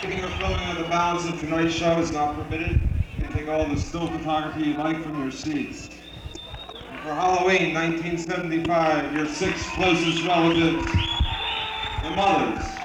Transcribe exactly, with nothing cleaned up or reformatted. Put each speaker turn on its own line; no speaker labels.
Taking or filming of the balance of tonight's show is not permitted. You can take all the still photography you like from your seats. And for Halloween nineteen seventy-five, your six closest relatives, the mothers,